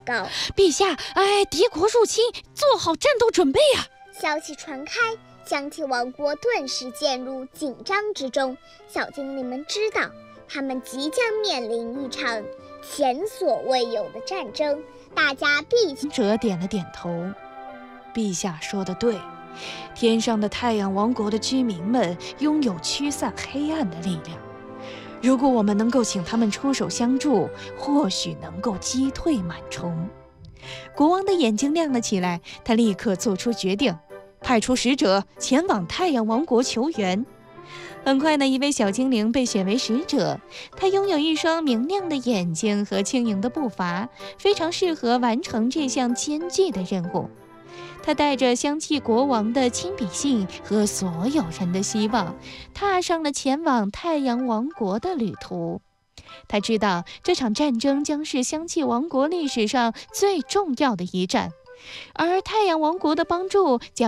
告。 陛下，敌国入侵，做好战斗准备啊！ 消息传开，香气王国顿时陷入紧张之中。小精灵们知道，他们即将面临一场前所未有的战争，大家必须。 者点了点头，陛下说得对，天上的太阳王国的居民们拥有驱散黑暗的力量。如果我们能够请他们出手相助，或许能够击退螨虫。国王的眼睛亮了起来，他立刻做出决定，派出使者前往太阳王国求援。很快呢，一位小精灵被选为使者，他拥有一双明亮的眼睛和轻盈的步伐，非常适合完成这项艰巨的任务。他带着香气国王的亲笔信和所有人的希望，踏上了前往太阳王国的旅途。他知道这场战争将是香气王国历史上最重要的一战，而太阳王国的帮助将